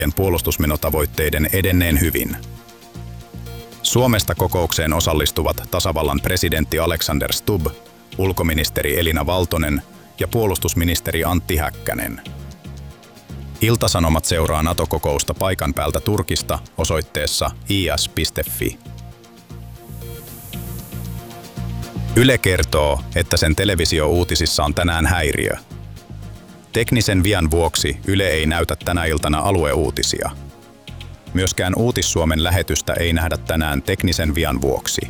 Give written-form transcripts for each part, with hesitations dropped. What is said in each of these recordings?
puolustusmenotavoitteiden edenneen hyvin. Suomesta kokoukseen osallistuvat tasavallan presidentti Alexander Stubb, ulkoministeri Elina Valtonen ja puolustusministeri Antti Häkkänen. Ilta-Sanomat seuraa NATO-kokousta paikan päältä Turkista osoitteessa is.fi. Yle kertoo, että sen televisiouutisissa on tänään häiriö. Teknisen vian vuoksi Yle ei näytä tänä iltana alueuutisia. Myöskään Uutis-Suomen lähetystä ei nähdä tänään teknisen vian vuoksi.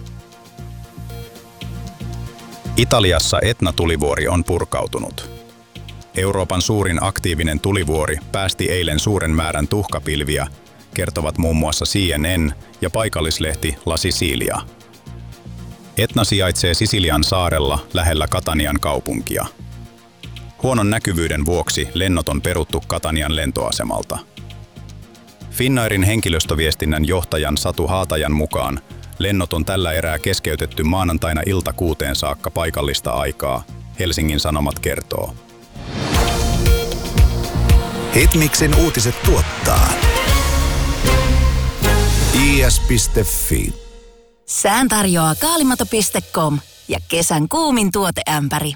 Italiassa Etna-tulivuori on purkautunut. Euroopan suurin aktiivinen tulivuori päästi eilen suuren määrän tuhkapilviä, kertovat muun muassa CNN ja paikallislehti La Sicilia. Etna sijaitsee Sisilian saarella lähellä Catanian kaupunkia. Huonon näkyvyyden vuoksi lennot on peruttu Catanian lentoasemalta. Finnairin henkilöstöviestinnän johtajan Satu Haatajan mukaan lennot on tällä erää keskeytetty maanantaina ilta 6 saakka paikallista aikaa, Helsingin Sanomat kertoo. Hitmixin uutiset tuottaa is.fi. Sään tarjoaa kaalimato.com ja kesän kuumin tuoteämpäri.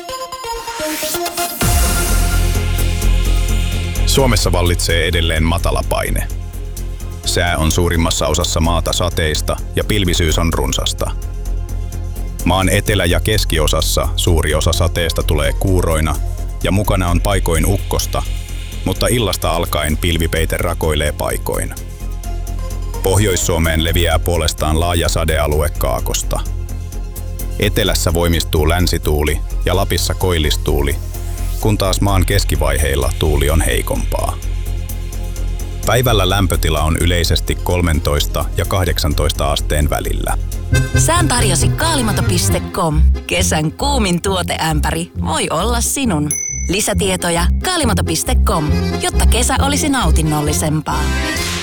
Suomessa vallitsee edelleen matala paine. Sää on suurimmassa osassa maata sateista ja pilvisyys on runsasta. Maan etelä- ja keskiosassa suuri osa sateesta tulee kuuroina ja mukana on paikoin ukkosta, mutta illasta alkaen pilvipeite rakoilee paikoin. Pohjois-Suomeen leviää puolestaan laaja sadealue kaakosta. Etelässä voimistuu länsituuli ja Lapissa koillistuuli, kun taas maan keskivaiheilla tuuli on heikompaa. Päivällä lämpötila on yleisesti 13 ja 18 asteen välillä. Sään tarjosi kaalimato.com. Kesän kuumin tuoteämpäri voi olla sinun. Lisätietoja kaalimato.com, jotta kesä olisi nautinnollisempaa.